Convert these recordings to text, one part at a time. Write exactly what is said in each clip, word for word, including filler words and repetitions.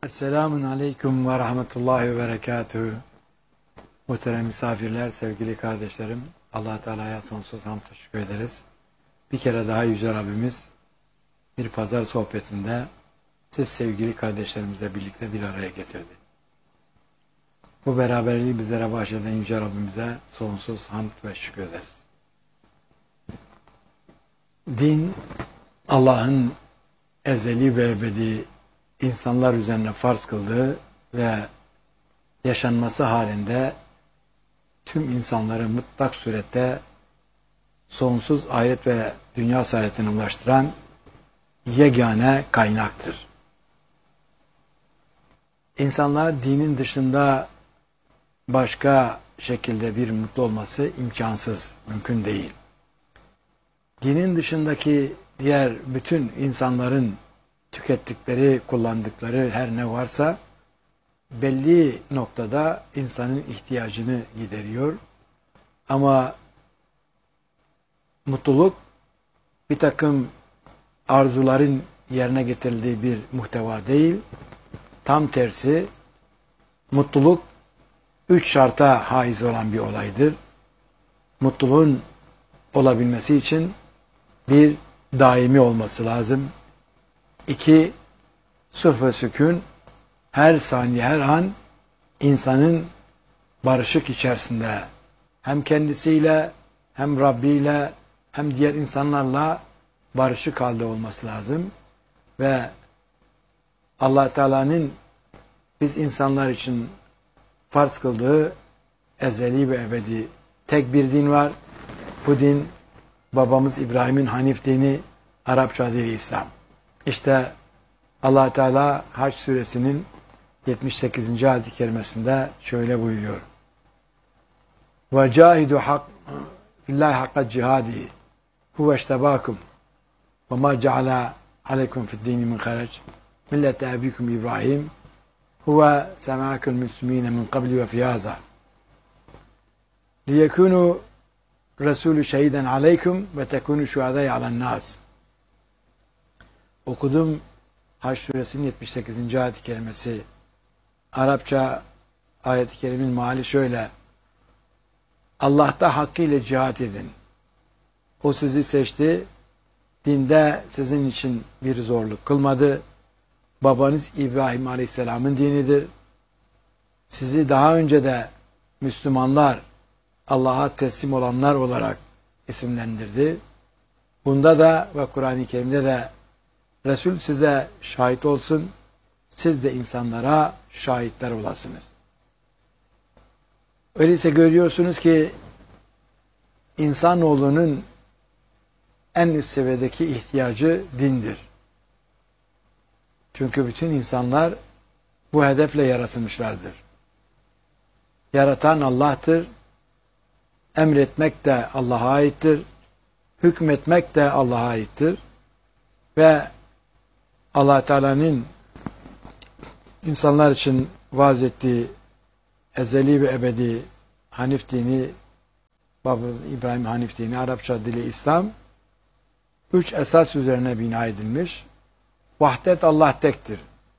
Esselamun Aleyküm ve Rahmetullahi ve Berekatühü. Muhterem misafirler, sevgili kardeşlerim, Allah Teala'ya sonsuz hamd teşekkür ederiz. Bir kere daha Yüce Rabbimiz bir pazar sohbetinde siz sevgili kardeşlerimizle birlikte bir araya getirdi. Bu beraberliği bizlere bahşeden Yüce Rabbimize sonsuz hamd ve şükür ederiz. Din, Allah'ın ezeli ve ebedi insanlar üzerine farz kıldığı ve yaşanması halinde tüm insanları mutlak surette sonsuz ahiret ve dünya saadetine ulaştıran yegane kaynaktır. İnsanlar dinin dışında başka şekilde bir mutlu olması imkansız, mümkün değil. Dinin dışındaki diğer bütün insanların tükettikleri, kullandıkları her ne varsa belli noktada insanın ihtiyacını gideriyor. Ama mutluluk bir takım arzuların yerine getirildiği bir muhteva değil. Tam tersi, mutluluk üç şarta haiz olan bir olaydır. Mutluluğun olabilmesi için bir, daimi olması lazım. İki, sulh ve sükun, her saniye, her an insanın barışık içerisinde hem kendisiyle, hem Rabbi ile, hem diğer insanlarla barışık halde olması lazım. Ve Allah Teala'nın biz insanlar için farz kıldığı ezeli ve ebedi tek bir din var. Bu din babamız İbrahim'in Hanif dini, Arapça dili İslam. İşte Allah Teala Hac suresinin yetmiş sekizinci ayet-i kerimesinde şöyle buyuruyor. Ve cahidu hak billahi hakka cihadi huve iştebakum ve ma ceala aleykum fid dini min harac millete abikum İbrahim huve semâkul müslümîne min qabli ve fiyâza liyekûnû Resulü şehiden aleykum ve tekûnû şuhadâye alennâs. Okudum Hac suresinin yetmiş sekizinci ayet-i kerimesi. Arapça ayet-i kerimin meali şöyle: Allah'ta hakkıyla cihat edin. O sizi seçti. Dinde sizin için bir zorluk kılmadı. Babanız İbrahim Aleyhisselam'ın dinidir. Sizi daha önce de Müslümanlar, Allah'a teslim olanlar olarak isimlendirdi. Bunda da ve Kur'an-ı Kerim'de de Resul size şahit olsun, siz de insanlara şahitler olasınız. Öyleyse görüyorsunuz ki insanoğlunun en üst seviyedeki ihtiyacı dindir. Çünkü bütün insanlar bu hedefle yaratılmışlardır. Yaratan Allah'tır. Emretmek de Allah'a aittir. Hükmetmek de Allah'a aittir. Ve Allah Teala'nın insanlar için vaaz ettiği ezeli ve ebedi Hanif dini, babamız İbrahim Hanif dini, Arapça dili İslam, üç esas üzerine bina edilmiş. Vahdet, Allah tektir.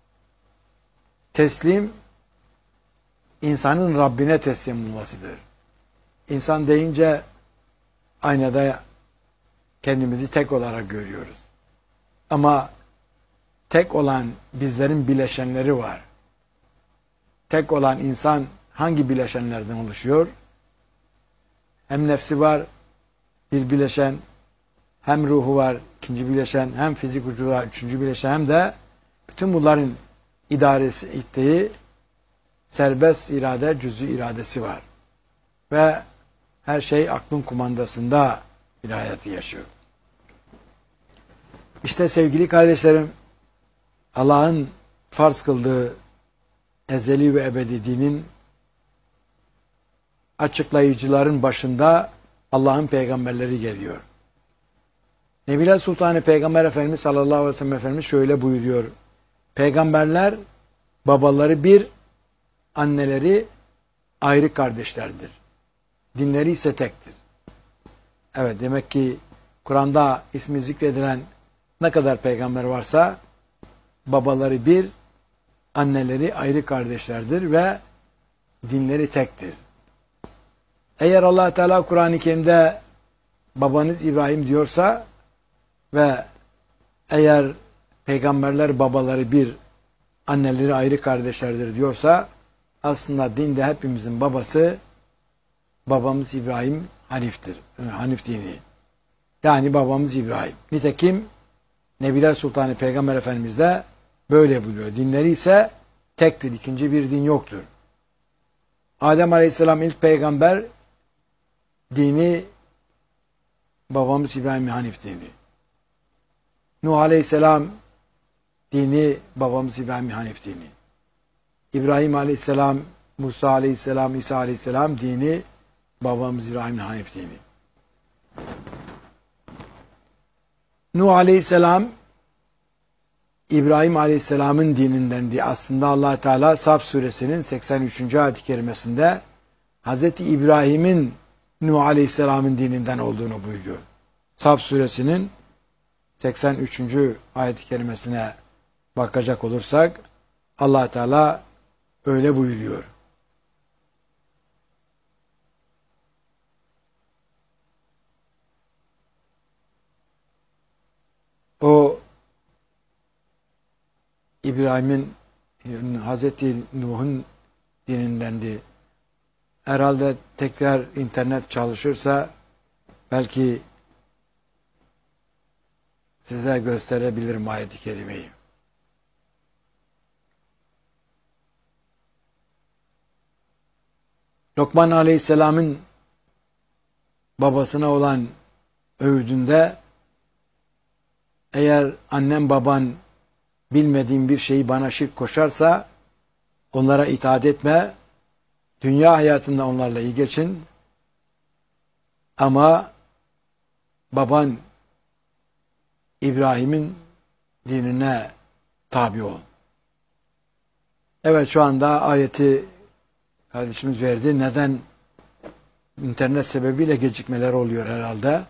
Teslim, insanın Rabbine teslim olmasıdır. İnsan deyince aynada kendimizi tek olarak görüyoruz. Ama tek olan bizlerin bileşenleri var. Tek olan insan hangi bileşenlerden oluşuyor? Hem nefsi var, bir bileşen, hem ruhu var, ikinci bileşen, hem fizik ucu var, üçüncü bileşen, hem de bütün bunların idaresi ettiği serbest irade, cüz'i iradesi var. Ve her şey aklın kumandasında bir hayatı yaşıyor. İşte sevgili kardeşlerim, Allah'ın farz kıldığı ezeli ve ebedi dinin açıklayıcıların başında Allah'ın peygamberleri geliyor. Nebiler Sultanı Peygamber Efendimiz sallallahu aleyhi ve sellem Efendimiz şöyle buyuruyor. Peygamberler babaları bir, anneleri ayrı kardeşlerdir. Dinleri ise tektir. Evet, demek ki Kur'an'da ismi zikredilen ne kadar peygamber varsa babaları bir, anneleri ayrı kardeşlerdir ve dinleri tektir. Eğer Allah Teala Kur'an-ı Kerim'de babanız İbrahim diyorsa ve eğer peygamberler babaları bir, anneleri ayrı kardeşlerdir diyorsa, aslında dinde hepimizin babası babamız İbrahim Hanif'tir. Hanif dini. Yani babamız İbrahim. Nitekim Nebiler Sultanı Peygamber Efendimiz de böyle buyuruyor. Dinleri ise tektir. İkinci bir din yoktur. Adem Aleyhisselam ilk peygamber, dini babamız İbrahim Hanif dini. Nuh Aleyhisselam dini babamız İbrahim Hanif dini. İbrahim Aleyhisselam, Musa Aleyhisselam, İsa Aleyhisselam dini babamız İbrahim Hanif dini. Nuh Aleyhisselam İbrahim Aleyhisselam'ın dinindendi. Aslında Allah Teala Saf suresinin seksen üçüncü ayet-i kerimesinde Hazreti İbrahim'in Nuh Aleyhisselam'ın dininden olduğunu buyuruyor. Saf suresinin seksen üçüncü ayet-i kerimesine bakacak olursak Allah Teala öyle buyuruyor. O İbrahim'in, Hazreti Nuh'un dinindendi. Herhalde tekrar internet çalışırsa belki size gösterebilirim ayet-i kerimeyi. Lokman Aleyhisselam'ın babasına olan öğüdünde, eğer annem baban bilmediğin bir şeyi bana şirk koşarsa onlara itaat etme, dünya hayatında onlarla iyi geçin ama baban İbrahim'in dinine tabi ol. Evet, şu anda ayeti kardeşimiz verdi. Neden? İnternet sebebiyle gecikmeler oluyor herhalde.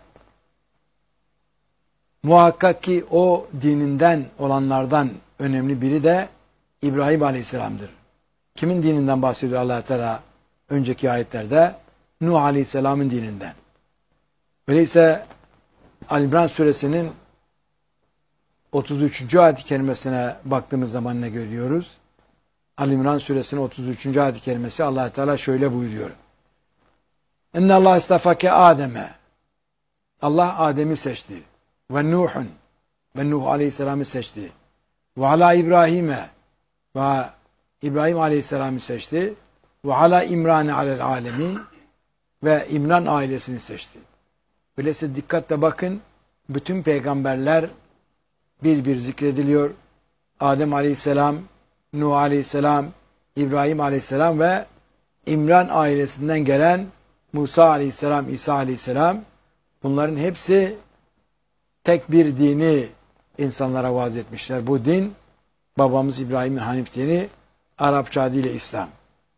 Muhakkak ki o dininden olanlardan önemli biri de İbrahim Aleyhisselam'dır. Kimin dininden bahsediyor Allah Teala önceki ayetlerde? Nuh Aleyhisselam'ın dininden. Öyleyse Ali-İmran suresinin otuz üçüncü ayet-i kerimesine baktığımız zaman ne görüyoruz? Ali-İmran suresinin otuz üçüncü ayet-i kerimesi Allah Teala şöyle buyuruyor. İnne Allah istafake Adem'e. Allah Adem'i seçti. Ve Nuh'un. Ve Nuh Aleyhisselam'ı seçti. Ve ala İbrahim'e. Ve İbrahim Aleyhisselam'ı seçti. Ve ala İmran'e alel alemin. Ve İmran ailesini seçti. Öyleyse dikkatle bakın. Bütün peygamberler bir bir zikrediliyor. Adem Aleyhisselam, Nuh Aleyhisselam, İbrahim Aleyhisselam ve İmran ailesinden gelen Musa Aleyhisselam, İsa Aleyhisselam, bunların hepsi tek bir dini insanlara vaaz etmişler. Bu din babamız İbrahim'in Hanif dini, Arapça adıyla İslam.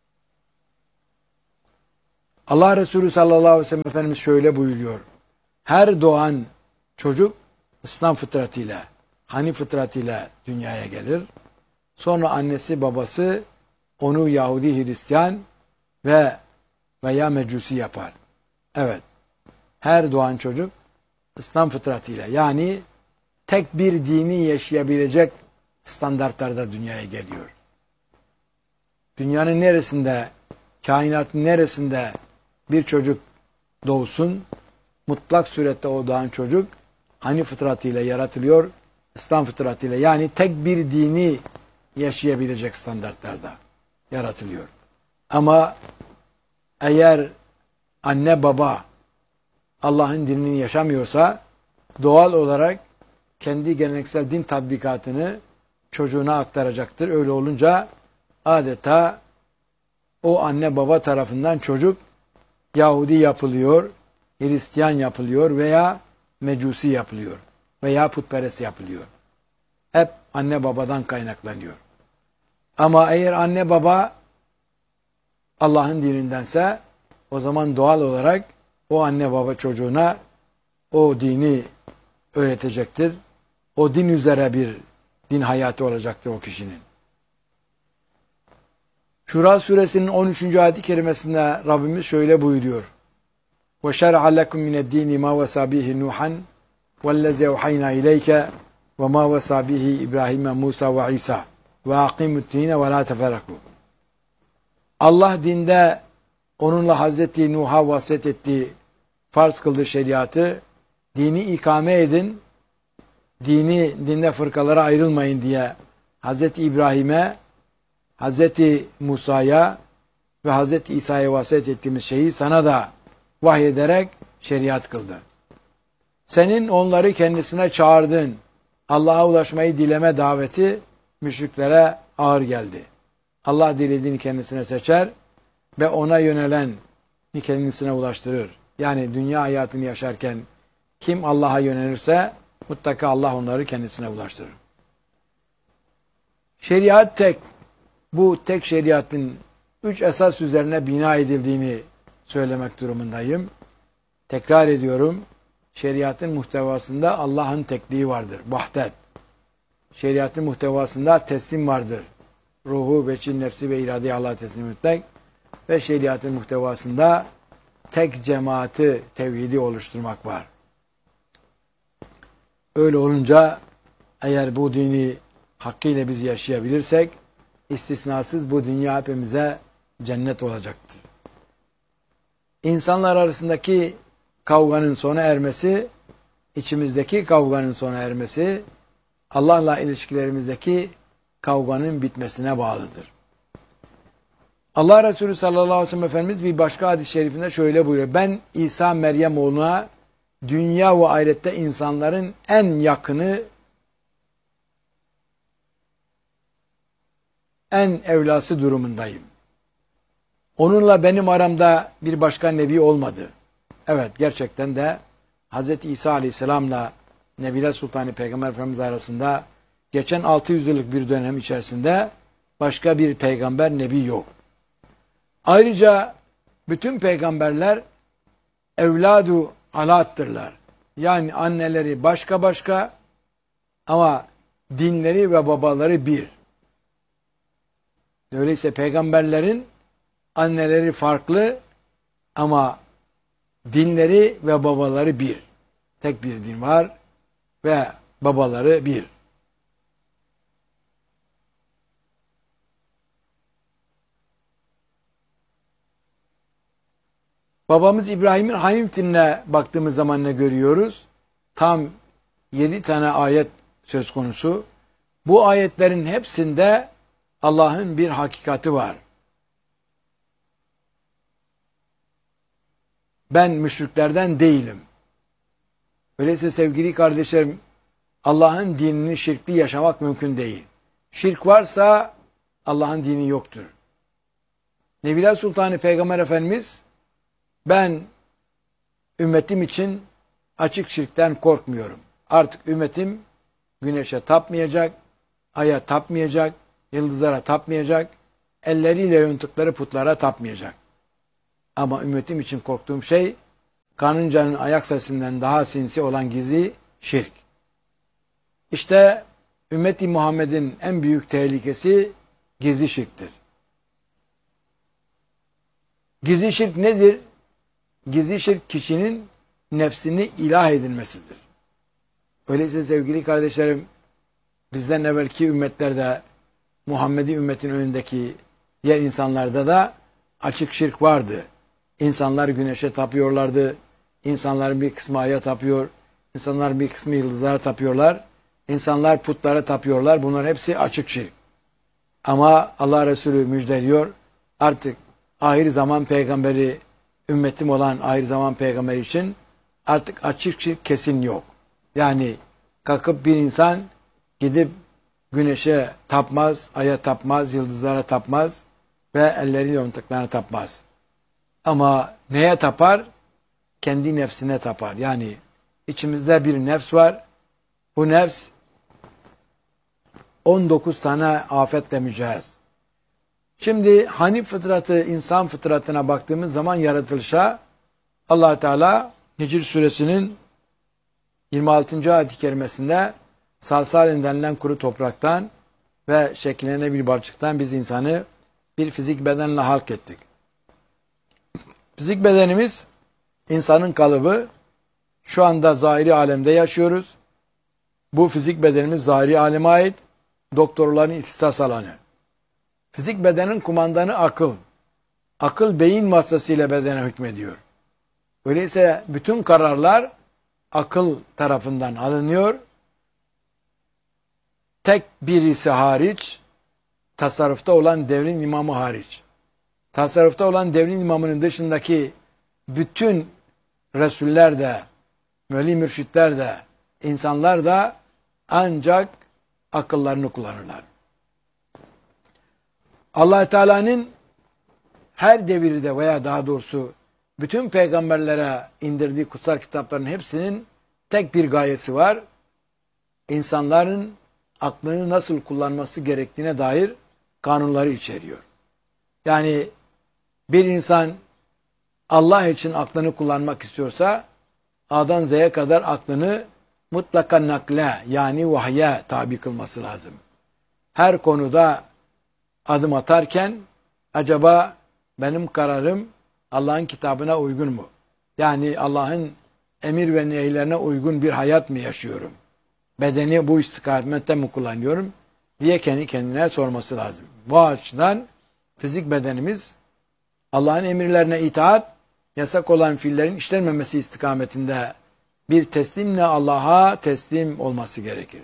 Allah Resulü sallallahu aleyhi ve sellem Efendimiz şöyle buyuruyor. Her doğan çocuk İslam fıtratıyla, Hanif fıtratıyla dünyaya gelir. Sonra annesi babası onu Yahudi, Hristiyan ve veya Mecusi yapar. Evet. Her doğan çocuk İslam fıtratıyla, yani tek bir dini yaşayabilecek standartlarda dünyaya geliyor. Dünyanın neresinde, kainatın neresinde bir çocuk doğsun, mutlak surette o doğan çocuk Hanif fıtratıyla yaratılıyor, İslam fıtratıyla, yani tek bir dini yaşayabilecek standartlarda yaratılıyor. Ama eğer anne baba Allah'ın dinini yaşamıyorsa doğal olarak kendi geleneksel din tatbikatını çocuğuna aktaracaktır. Öyle olunca adeta o anne baba tarafından çocuk Yahudi yapılıyor, Hristiyan yapılıyor veya Mecusi yapılıyor veya putperest yapılıyor. Hep anne babadan kaynaklanıyor. Ama eğer anne baba Allah'ın dinindense o zaman doğal olarak o anne baba çocuğuna o dini öğretecektir. O din üzere bir din hayatı olacaktır o kişinin. Şura suresinin on üçüncü ayet-i kerimesinde Rabbimiz şöyle buyuruyor. وَشَرَعَ لَكُمْ مِنَ الدِّينِ مَا وَسَى بِهِ نُوحًا وَالَّذِي أَوْحَيْنَا إِلَيْكَ وَمَا وَسَى بِهِ إِبْرَاهِيمَ مُوسَى وَعِيسَى وَاَقِيمُوا الدِّينَ وَلَا تَفَرَّقُوا. Allah dinde onunla Hazreti Nuh'a vasiyet ettiği, farz kıldığı şeriatı, dini ikame edin, dini, dinde fırkalara ayrılmayın diye Hazreti İbrahim'e, Hazreti Musa'ya ve Hazreti İsa'ya vasiyet ettiğimiz şeyi sana da vahyederek şeriat kıldı. Senin onları kendisine çağırdın, Allah'a ulaşmayı dileme daveti müşriklere ağır geldi. Allah dilediğini kendisine seçer ve ona yönelen kendisine ulaştırır. Yani dünya hayatını yaşarken kim Allah'a yönelirse mutlaka Allah onları kendisine ulaştırır. Şeriat tek. Bu tek şeriatın üç esas üzerine bina edildiğini söylemek durumundayım. Tekrar ediyorum. Şeriatın muhtevasında Allah'ın tekliği vardır. Vahdet. Şeriatın muhtevasında teslim vardır. Ruhu, beçin, nefsi ve iradeyi Allah'a teslim etmek. Ve şeriatın muhtevasında tek cemaati, tevhidi oluşturmak var. Öyle olunca eğer bu dini hakkıyla biz yaşayabilirsek istisnasız bu dünya hepimize cennet olacaktır. İnsanlar arasındaki kavganın sona ermesi, içimizdeki kavganın sona ermesi, Allah'la ilişkilerimizdeki kavganın bitmesine bağlıdır. Allah Resulü sallallahu aleyhi ve sellem Efendimiz bir başka hadis-i şerifinde şöyle buyuruyor. Ben İsa Meryem oğluna dünya ve ahirette insanların en yakını, en evlası durumundayım. Onunla benim aramda bir başka nebi olmadı. Evet, gerçekten de Hazreti İsa Aleyhisselam'la Nebiler Sultanı Peygamber Efendimiz arasında geçen altı yüz yıllık bir dönem içerisinde başka bir peygamber, nebi yok. Ayrıca bütün peygamberler evladu alattırlar. Yani anneleri başka başka ama dinleri ve babaları bir. Öyleyse peygamberlerin anneleri farklı ama dinleri ve babaları bir. Tek bir din var ve babaları bir. Babamız İbrahim'in Hanif dinine baktığımız zaman ne görüyoruz? Tam yedi tane ayet söz konusu. Bu ayetlerin hepsinde Allah'ın bir hakikati var. Ben müşriklerden değilim. Öyleyse sevgili kardeşlerim, Allah'ın dinini şirkli yaşamak mümkün değil. Şirk varsa Allah'ın dini yoktur. Nebiler Sultanı Peygamber Efendimiz, ben ümmetim için açık şirkten korkmuyorum. Artık ümmetim güneşe tapmayacak, aya tapmayacak, yıldızlara tapmayacak, elleriyle yonttukları putlara tapmayacak. Ama ümmetim için korktuğum şey, kanuncanın ayak sesinden daha sinsi olan gizli şirk. İşte ümmeti Muhammed'in en büyük tehlikesi gizli şirktir. Gizli şirk nedir? Gizli şirk kişinin nefsini ilah edilmesidir. Öyleyse sevgili kardeşlerim, bizden evvelki ümmetlerde, Muhammedi ümmetin önündeki diğer insanlarda da açık şirk vardı. İnsanlar güneşe tapıyorlardı. İnsanların bir kısmı aya tapıyor. İnsanlar bir kısmı yıldızlara tapıyorlar. İnsanlar putlara tapıyorlar. Bunlar hepsi açık şirk. Ama Allah Resulü müjdeliyor. Artık ahir zaman peygamberi, ümmetim olan ahir zaman peygamberi için artık açık şirk kesin yok. Yani kalkıp bir insan gidip güneşe tapmaz, aya tapmaz, yıldızlara tapmaz ve elleriyle yonttuklarına tapmaz. Ama neye tapar? Kendi nefsine tapar. Yani içimizde bir nefs var. Bu nefs on dokuz tane afetle mücehhez. Şimdi Hanif fıtratı, insan fıtratına baktığımız zaman yaratılışa Allah Teala Hicr suresinin yirmi altıncı ayet-i kerimesinde salsalin denilen kuru topraktan ve şekillenen bir balçıktan biz insanı bir fizik bedenle halk ettik. Fizik bedenimiz insanın kalıbı. Şu anda zahiri alemde yaşıyoruz. Bu fizik bedenimiz zahiri aleme ait. Doktorların ihtisas alanı. Fizik bedenin kumandanı akıl. Akıl beyin vasıtasıyla bedene hükmediyor. Öyleyse bütün kararlar akıl tarafından alınıyor. Tek birisi hariç, tasarrufta olan devrin imamı hariç. Tasarrufta olan devrin imamının dışındaki bütün Resuller de, veli mürşitler de, insanlar da ancak akıllarını kullanırlar. Allah Teala'nın her devirde veya daha doğrusu bütün peygamberlere indirdiği kutsal kitapların hepsinin tek bir gayesi var. İnsanların aklını nasıl kullanması gerektiğine dair kanunları içeriyor. Yani bir insan Allah için aklını kullanmak istiyorsa A'dan Z'ye kadar aklını mutlaka nakle yani vahye tabi kılması lazım. Her konuda adım atarken acaba benim kararım Allah'ın kitabına uygun mu? Yani Allah'ın emir ve nehirlerine uygun bir hayat mı yaşıyorum? Bedeni bu istikamette mi kullanıyorum? Diye kendi kendine sorması lazım. Bu açıdan fizik bedenimiz Allah'ın emirlerine itaat, yasak olan fiillerin işlenmemesi istikametinde bir teslimle Allah'a teslim olması gerekir.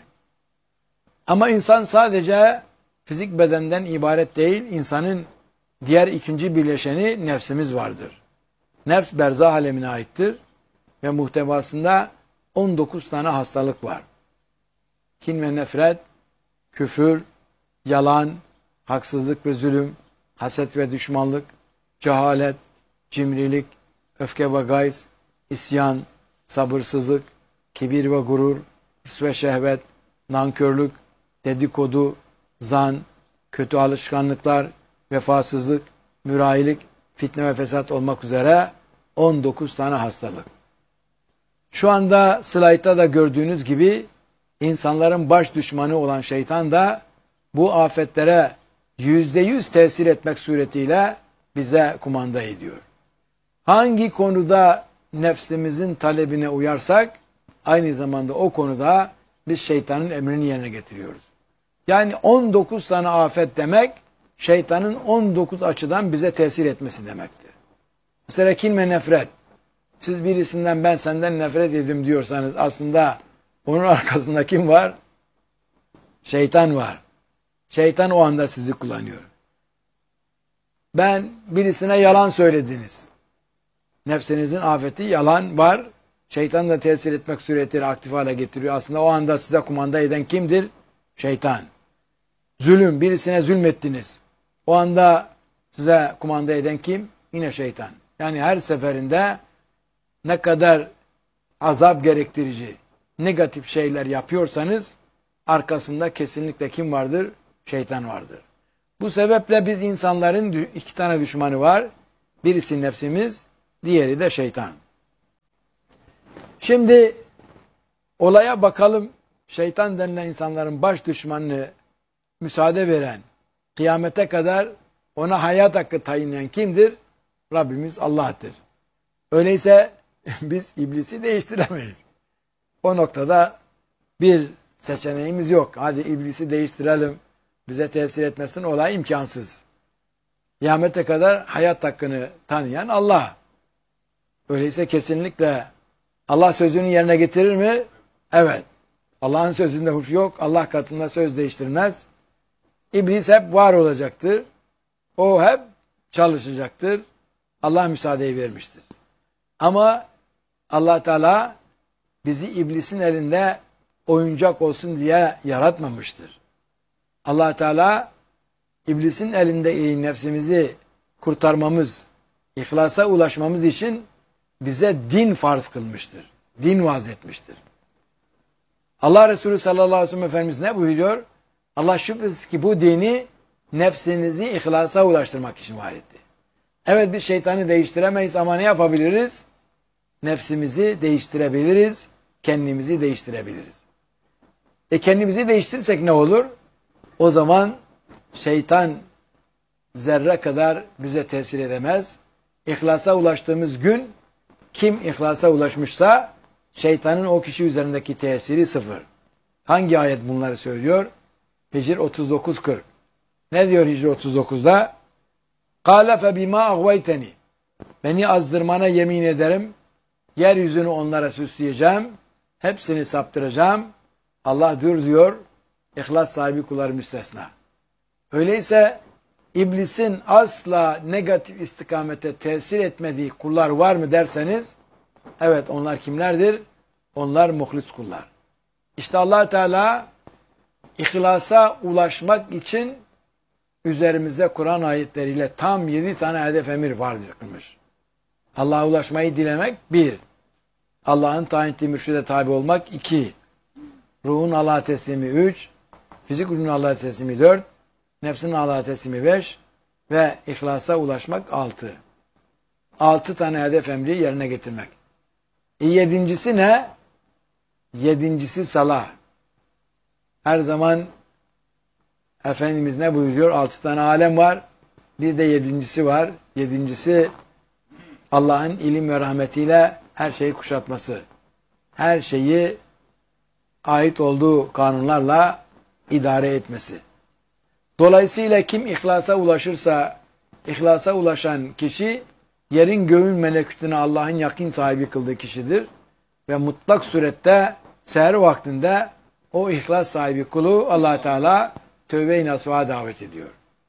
Ama insan sadece fizik bedenden ibaret değil, insanın diğer ikinci bileşeni nefsimiz vardır. Nefs berzah alemine aittir ve muhtevasında on dokuz tane hastalık var. Kin ve nefret, küfür, yalan, haksızlık ve zulüm, haset ve düşmanlık, cehalet, cimrilik, öfke ve gayz, isyan, sabırsızlık, kibir ve gurur, hırs ve şehvet, nankörlük, dedikodu, zan, kötü alışkanlıklar, vefasızlık, mürahilik, fitne ve fesat olmak üzere on dokuz tane hastalık. Şu anda slaytta da gördüğünüz gibi insanların baş düşmanı olan şeytan da bu afetlere yüzde yüz tesir etmek suretiyle bize kumanda ediyor. Hangi konuda nefsimizin talebine uyarsak aynı zamanda o konuda biz şeytanın emrini yerine getiriyoruz. Yani on dokuz tane afet demek şeytanın on dokuz açıdan bize tesir etmesi demektir. Mesela kin ve nefret. Siz birisinden ben senden nefret ediyorum diyorsanız aslında onun arkasında kim var? Şeytan var. Şeytan o anda sizi kullanıyor. Ben birisine yalan söylediniz. Nefsinizin afeti yalan var. Şeytan da tesir etmek suretiyle aktif hale getiriyor. Aslında o anda size kumanda eden kimdir? Şeytan. Zulüm, birisine zulmettiniz. O anda size kumanda eden kim? Yine şeytan. Yani her seferinde ne kadar azap gerektirici, negatif şeyler yapıyorsanız arkasında kesinlikle kim vardır? Şeytan vardır. Bu sebeple biz insanların iki tane düşmanı var. Birisi nefsimiz, diğeri de şeytan. Şimdi olaya bakalım. Şeytan denilen insanların baş düşmanını müsaade veren, kıyamete kadar ona hayat hakkı tayinleyen kimdir? Rabbimiz Allah'tır. Öyleyse biz iblisi değiştiremeyiz. O noktada bir seçeneğimiz yok. Hadi iblisi değiştirelim, bize tesir etmesin, olay imkansız. Kıyamete kadar hayat hakkını tanıyan Allah. Öyleyse kesinlikle Allah sözünü yerine getirir mi? Evet. Allah'ın sözünde hurf yok. Allah katında söz değiştirmez. İblis hep var olacaktır. O hep çalışacaktır. Allah müsaadeyi vermiştir. Ama Allah Teala bizi iblisin elinde oyuncak olsun diye yaratmamıştır. Allah Teala iblisin elinde nefsimizi kurtarmamız, ihlasa ulaşmamız için bize din farz kılmıştır. Din vaaz etmiştir. Allah Resulü sallallahu aleyhi ve sellem Efendimiz ne buyuruyor? Allah şüphesiz ki bu dini nefsinizi ihlasa ulaştırmak için var etti. Evet biz şeytanı değiştiremeyiz ama ne yapabiliriz? Nefsimizi değiştirebiliriz, kendimizi değiştirebiliriz. E kendimizi değiştirirsek ne olur? O zaman şeytan zerre kadar bize tesir edemez. İhlasa ulaştığımız gün kim ihlasa ulaşmışsa şeytanın o kişi üzerindeki tesiri sıfır. Hangi ayet bunları söylüyor? Hicr otuz dokuz kırk. Ne diyor Hicr otuz dokuzda? قَالَ فَبِمَا اَغْوَيْتَنِي Beni azdırmana yemin ederim. Yeryüzünü onlara süsleyeceğim. Hepsini saptıracağım. Allah dur diyor. İhlas sahibi kulları müstesna. Öyleyse iblisin asla negatif istikamete tesir etmediği kullar var mı derseniz, evet, onlar kimlerdir? Onlar muhlis kullar. İşte Allah Teala ihlasa ulaşmak için üzerimize Kur'an ayetleriyle tam yedi tane hedef emir farz kılmış. Allah'a ulaşmayı dilemek bir. Allah'ın tayin ettiği mürşide tabi olmak iki. Ruhun Allah'a teslimi üç. Fizik ucunun Allah'a teslimi dört. Nefsin Allah'a teslimi beş. Ve ihlasa ulaşmak altı. Altı tane hedef emri yerine getirmek. E yedincisi ne? Yedincisi salah. Her zaman Efendimiz ne buyuruyor? Altı tane alem var. Bir de yedincisi var. Yedincisi Allah'ın ilim ve rahmetiyle her şeyi kuşatması. Her şeyi ait olduğu kanunlarla idare etmesi. Dolayısıyla kim ihlasa ulaşırsa, ihlasa ulaşan kişi yerin göğün melekutuna Allah'ın yakın sahibi kıldığı kişidir. Ve mutlak surette seher vaktinde o ihlas sahibi kulu Allah Teala tövbe-i nasuha davet ediyor.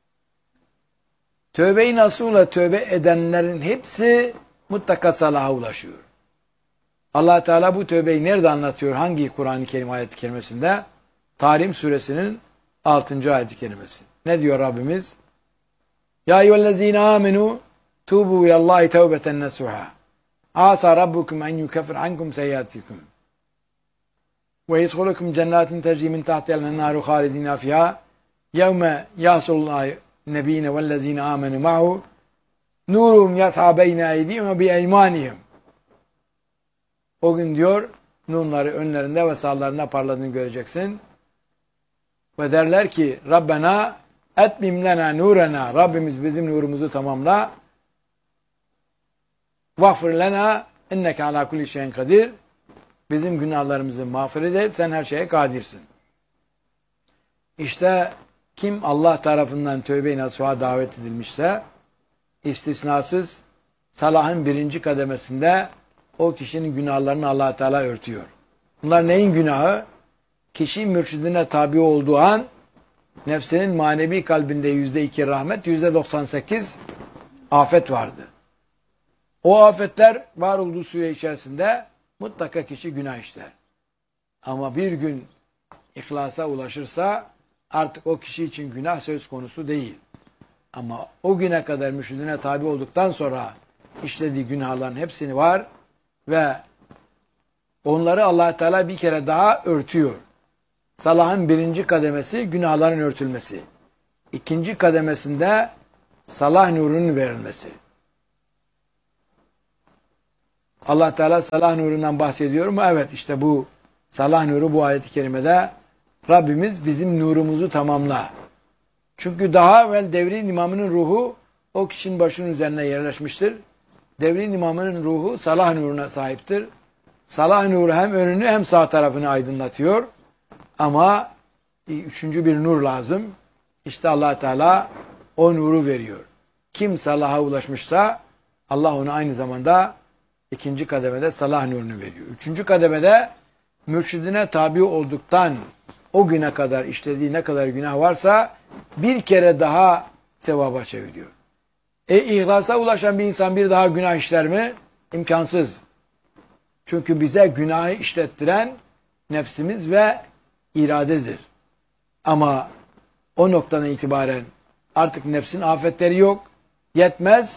Tövbe-i nasuhla tövbe edenlerin hepsi mutlaka salaha ulaşıyor. Allah Teala bu tövbeyi nerede anlatıyor? Hangi Kur'an-ı Kerim ayet-i kerimesinde? Tahrim suresinin altıncı ayet-i kerimesi. Ne diyor Rabbimiz? Ya eyyühellezine amenu tubu ilallahi tevbeten nasuha. Asa rabbukum en yukeffir ankum seyyatikum. Ve yedhulukum cennetin tecri min tahtihal enharu halidina fiha. Yevme yahsulullah nebiyine vellezine amenu ma'hu. Nurum yas'a beyne eydihim ve bi eymanihim. O gün diyor, nurları önlerinde ve sağlarında parladığını göreceksin. Ve derler ki, Rabbena etmim lena nurena. Rabbimiz bizim nurumuzu tamamla. Vagfir lena inneke ala kulli şeyin kadir. Bizim günahlarımızı mağfiret et. Sen her şeye kadirsin. İşte kim Allah tarafından tövbe-i nasuha davet edilmişse, istisnasız salahın birinci kademesinde o kişinin günahlarını Allah Teala örtüyor. Bunlar neyin günahı? Kişi mürşidine tabi olduğu an nefsinin manevi kalbinde yüzde iki rahmet, yüzde doksan sekiz afet vardı. O afetler var olduğu süre içerisinde mutlaka kişi günah işler. Ama bir gün ihlasa ulaşırsa artık o kişi için günah söz konusu değil. Ama o güne kadar mürşidine tabi olduktan sonra işlediği günahların hepsini var ve onları Allah Teala bir kere daha örtüyor. Salahın birinci kademesi günahların örtülmesi. İkinci kademesinde salah nurunun verilmesi. Allah Teala salah nurundan bahsediyor mu? Evet, işte bu salah nuru bu ayet-i kerimede Rabbimiz bizim nurumuzu tamamla. Çünkü daha evvel devrin imamının ruhu o kişinin başının üzerine yerleşmiştir. Devrin imamının ruhu salah nuruna sahiptir. Salah nuru hem önünü hem sağ tarafını aydınlatıyor. Ama üçüncü bir nur lazım. İşte Allah Teala o nuru veriyor. Kim salaha ulaşmışsa Allah ona aynı zamanda ikinci kademede salah nurunu veriyor. Üçüncü kademede mürşidine tabi olduktan o güne kadar işlediği ne kadar günah varsa bir kere daha sevaba çeviriyor. E ihlasa ulaşan bir insan bir daha günah işler mi? İmkansız. Çünkü bize günahı işlettiren nefsimiz ve iradedir. Ama o noktadan itibaren artık nefsin afetleri yok. Yetmez.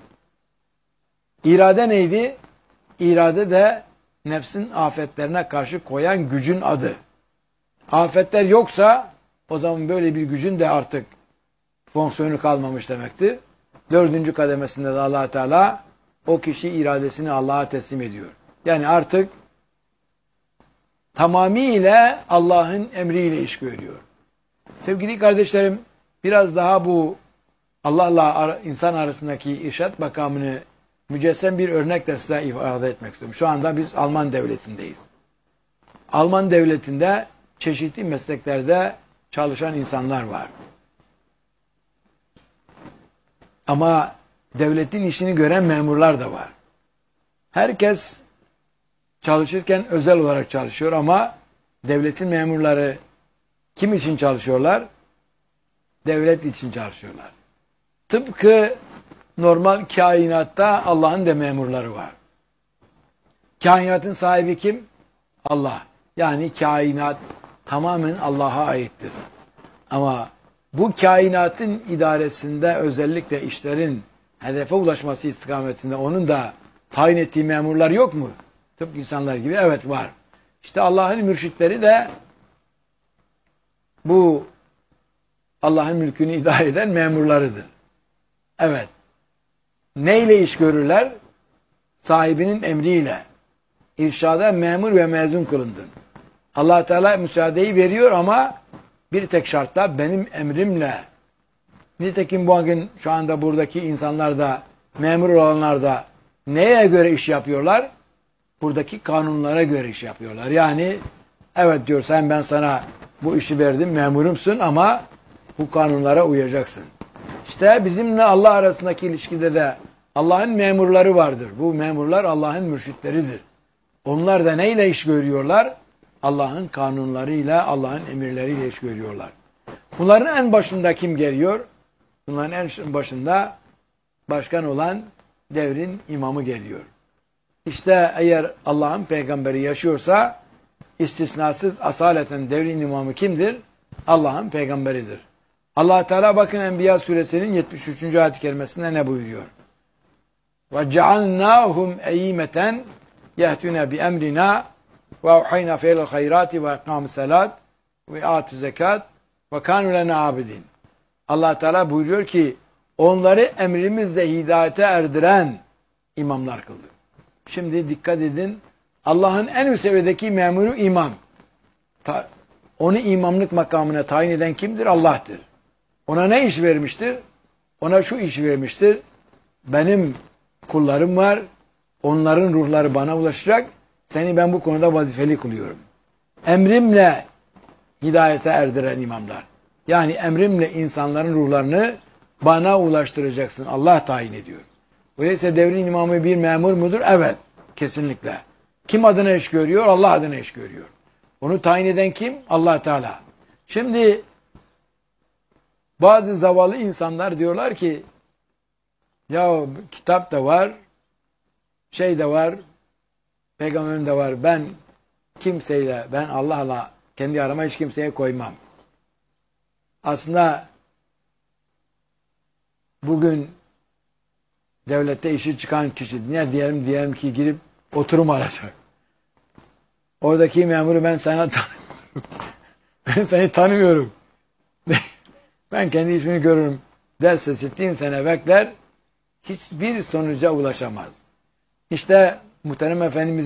İrade neydi? İrade de nefsin afetlerine karşı koyan gücün adı. Afetler yoksa o zaman böyle bir gücün de artık fonksiyonu kalmamış demektir. Dördüncü kademesinde de Allah Teala o kişi iradesini Allah'a teslim ediyor. Yani artık tamamıyla Allah'ın emriyle iş görüyor. Sevgili kardeşlerim, biraz daha bu Allah'la insan arasındaki irşat makamını mücessem bir örnekle size ifade etmek istiyorum. Şu anda biz Alman devletindeyiz. Alman devletinde çeşitli mesleklerde çalışan insanlar var. Ama devletin işini gören memurlar da var. Herkes çalışırken özel olarak çalışıyor ama devletin memurları kim için çalışıyorlar? Devlet için çalışıyorlar. Tıpkı normal kainatta Allah'ın da memurları var. Kainatın sahibi kim? Allah. Yani kainat tamamen Allah'a aittir. Ama bu kainatın idaresinde özellikle işlerin hedefe ulaşması istikametinde onun da tayin ettiği memurlar yok mu? Tıpkı insanlar gibi. Evet, var. İşte Allah'ın mürşitleri de bu Allah'ın mülkünü idare eden memurlarıdır. Evet. Neyle iş görürler? Sahibinin emriyle. İrşada memur ve mezun kılındın. Allah Teala müsaadeyi veriyor ama bir tek şartla benim emrimle. Nitekim bugün şu anda buradaki insanlar da memur olanlar da neye göre iş yapıyorlar? Buradaki kanunlara göre iş yapıyorlar. Yani evet diyor, sen ben sana bu işi verdim, memurumsun ama bu kanunlara uyacaksın. İşte bizimle Allah arasındaki ilişkide de Allah'ın memurları vardır. Bu memurlar Allah'ın mürşitleridir. Onlar da neyle iş görüyorlar? Allah'ın kanunlarıyla, Allah'ın emirleriyle iş görüyorlar. Bunların en başında kim geliyor? Bunların en başında başkan olan devrin imamı geliyor. İşte eğer Allah'ın peygamberi yaşıyorsa istisnasız asaleten devrin imamı kimdir? Allah'ın peygamberidir. Allah Teala bakın Enbiya suresinin yetmiş üçüncü ayet-i kerimesinde ne buyuruyor? وَجَعَلْنَاهُمْ اَيِّمَةً يَهْتُونَ بِاَمْرِنَا وَاَوْحَيْنَا فَيْلَ الْخَيْرَاتِ وَاَقَامُ السَّلَاتِ وَاَاتُ زَكَاتِ وَكَانُوا لَنَا عَابِدِينَ. Allah Teala buyuruyor ki onları emrimizle hidayete erdiren imamlar kıldık. Şimdi dikkat edin. Allah'ın en üst seviyedeki memuru imam. Ta, onu imamlık makamına tayin eden kimdir? Allah'tır. Ona ne iş vermiştir? Ona şu iş vermiştir. Benim kullarım var. Onların ruhları bana ulaşacak. Seni ben bu konuda vazifeli kılıyorum. Emrimle hidayete erdiren imamlar. Yani emrimle insanların ruhlarını bana ulaştıracaksın. Allah tayin ediyor. Öyleyse devrin imamı bir memur mudur? Evet. Kesinlikle. Kim adına iş görüyor? Allah adına iş görüyor. Onu tayin eden kim? Allah Teala. Şimdi bazı zavallı insanlar diyorlar ki ya kitap da var, şey de var, peygamberim de var. Ben kimseyle, ben Allah'la kendi arama hiç kimseye koymam. Aslında bugün devlette işi çıkan kişi ne diyelim diyelim ki girip oturum arayacak. Oradaki memuru ben sana tanımıyorum. Ben seni tanımıyorum. Ben kendi işimi görürüm derse sittin sene bekler, hiçbir sonuca ulaşamaz. İşte muhterem Efendimiz